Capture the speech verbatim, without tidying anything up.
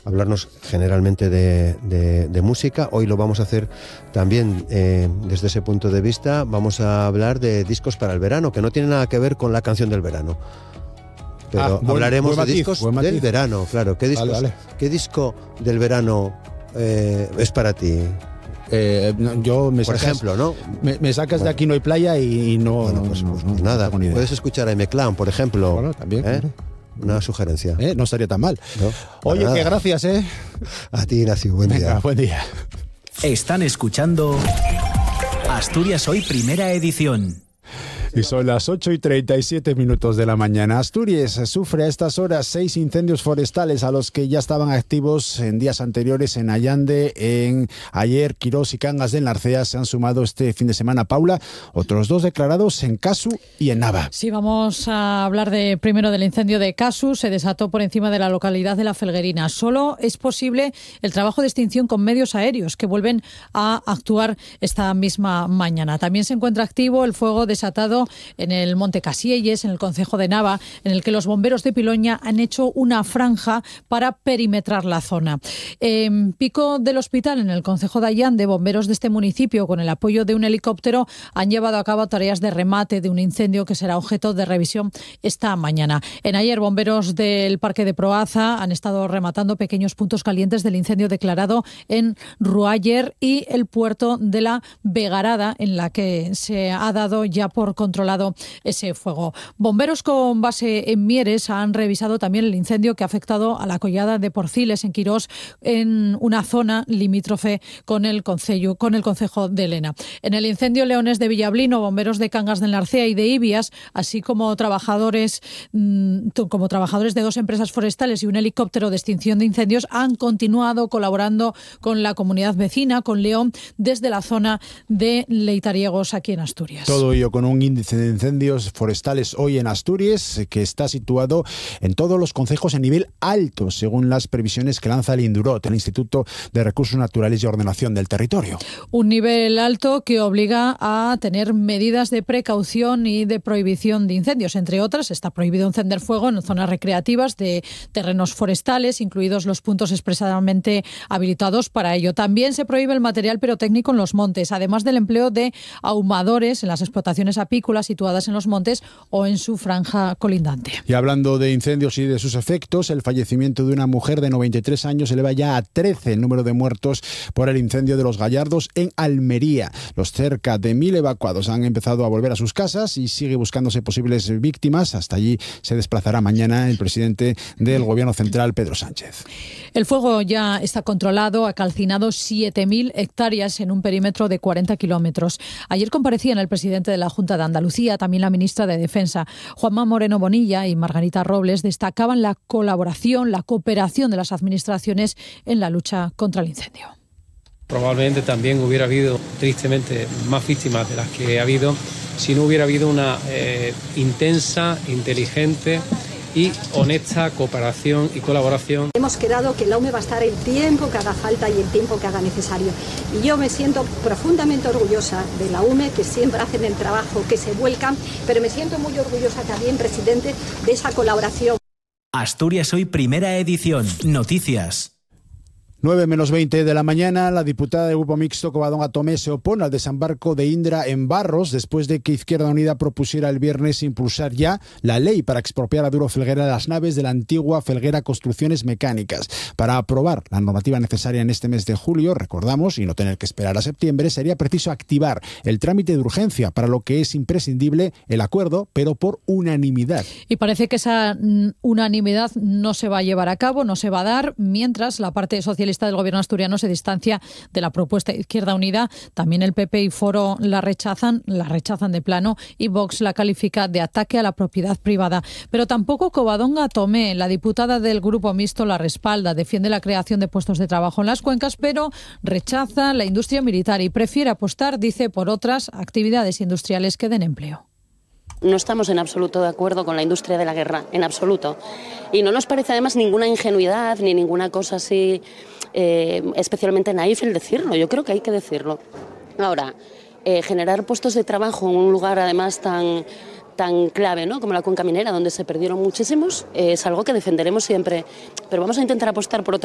hablarnos generalmente de, de, de música. Hoy lo vamos a hacer también eh, desde ese punto de vista. Vamos a hablar de discos para el verano, que no tiene nada que ver con la canción del verano. Pero ah, buen, hablaremos buen de matiz, discos del verano, claro. ¿Qué, discos, vale, vale. ¿qué disco del verano eh, es para ti? Eh, yo me Por sacas, ejemplo, ¿no? Me, me sacas bueno. de Aquí no hay playa y, y no, bueno, pues, no, pues, no, pues no, nada. no tengo Puedes escuchar a M-Clan, por ejemplo. Bueno, también. ¿eh? Claro. Una sugerencia. ¿Eh? No estaría tan mal. No, Oye, nada. que gracias, ¿eh? A ti, Ignacio. Buen Venga, día. buen día. Están escuchando Asturias Hoy Primera Edición. Y son las ocho y treinta y siete minutos de la mañana. Asturias sufre a estas horas seis incendios forestales a los que ya estaban activos en días anteriores en Allande, en Ayer, Quirós y Cangas del Narcea. Se han sumado este fin de semana, Paula, otros dos declarados en Casu y en Nava. Sí, vamos a hablar de primero del incendio de Casu. Se desató por encima de la localidad de La Felguerina. Solo es posible el trabajo de extinción con medios aéreos que vuelven a actuar esta misma mañana. También se encuentra activo el fuego desatado en el Monte Casielles, en el concejo de Nava, en el que los bomberos de Piloña han hecho una franja para perimetrar la zona. En Pico del Hospital, en el concejo de Allande, bomberos de este municipio, con el apoyo de un helicóptero, han llevado a cabo tareas de remate de un incendio que será objeto de revisión esta mañana. En Ayer, bomberos del Parque de Proaza han estado rematando pequeños puntos calientes del incendio declarado en Ruayer y el puerto de la Vegarada, en la que se ha dado ya por controlado ese fuego. Bomberos con base en Mieres han revisado también el incendio que ha afectado a la collada de Porciles en Quirós, en una zona limítrofe con el concello, con el concejo de Lena. En el incendio Leones de Villablino, bomberos de Cangas del Narcea y de Ibias, así como trabajadores como trabajadores de dos empresas forestales y un helicóptero de extinción de incendios, han continuado colaborando con la comunidad vecina, con León, desde la zona de Leitariegos, aquí en Asturias. Todo ello con un índice de incendios forestales hoy en Asturias que está situado en todos los concejos en nivel alto, según las previsiones que lanza el INDUROT, el Instituto de Recursos Naturales y Ordenación del Territorio. Un nivel alto que obliga a tener medidas de precaución y de prohibición de incendios. Entre otras, está prohibido encender fuego en zonas recreativas de terrenos forestales, incluidos los puntos expresamente habilitados para ello. También se prohíbe el material pirotécnico en los montes, además del empleo de ahumadores en las explotaciones apícolas situadas en los montes o en su franja colindante. Y hablando de incendios y de sus efectos, el fallecimiento de una mujer de noventa y tres años eleva ya a trece el número de muertos por el incendio de Los Gallardos en Almería. Los cerca de mil evacuados han empezado a volver a sus casas y sigue buscándose posibles víctimas. Hasta allí se desplazará mañana el presidente del Gobierno Central, Pedro Sánchez. El fuego ya está controlado, ha calcinado siete mil hectáreas en un perímetro de cuarenta kilómetros. Ayer comparecían el presidente de la Junta de Andalucía, también la ministra de Defensa, Juanma Moreno Bonilla, y Margarita Robles destacaban la colaboración, la cooperación de las administraciones en la lucha contra el incendio. Probablemente también hubiera habido, tristemente, más víctimas de las que ha habido si no hubiera habido una eh, intensa, inteligente y honesta cooperación y colaboración. Hemos quedado que la U M E va a estar el tiempo que haga falta y el tiempo que haga necesario. Y yo me siento profundamente orgullosa de la U M E, que siempre hacen el trabajo, que se vuelcan, pero me siento muy orgullosa también, presidente, de esa colaboración. Asturias Hoy Primera Edición. Noticias. nueve menos veinte de la mañana, la diputada del Grupo Mixto Covadonga Tomé se opone al desembarco de Indra en Barros después de que Izquierda Unida propusiera el viernes impulsar ya la ley para expropiar a Duro Felguera las naves de la antigua Felguera Construcciones Mecánicas. Para aprobar la normativa necesaria en este mes de julio, recordamos, y no tener que esperar a septiembre, sería preciso activar el trámite de urgencia, para lo que es imprescindible el acuerdo, pero por unanimidad. Y parece que esa unanimidad no se va a llevar a cabo, no se va a dar, mientras la parte socialista del gobierno asturiano se distancia de la propuesta de Izquierda Unida. También el P P y Foro la rechazan, la rechazan de plano, y Vox la califica de ataque a la propiedad privada. Pero tampoco Covadonga Tomé, la diputada del Grupo Mixto, la respalda, defiende la creación de puestos de trabajo en las cuencas, pero rechaza la industria militar y prefiere apostar, dice, por otras actividades industriales que den empleo. No estamos en absoluto de acuerdo con la industria de la guerra, en absoluto. Y no nos parece además ninguna ingenuidad ni ninguna cosa así eh, especialmente naif el decirlo. Yo creo que hay que decirlo. Ahora, eh, generar puestos de trabajo en un lugar además tan, tan clave, ¿no?, como la cuenca minera, donde se perdieron muchísimos, eh, es algo que defenderemos siempre. Pero vamos a intentar apostar por otras